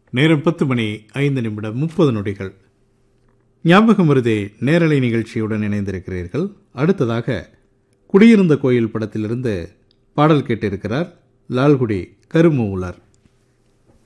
நேரம் 10:05:30 ஞாபகம் வருதே நேரலை நிகழ்ச்சியுடன் இணைந்திருக்கிறீர்கள். அடுத்ததாக குடியிருந்த கோயில் படத்திலிருந்து பாடல் கேட்டிருக்கிறார் லால்குடி கருமூலர்.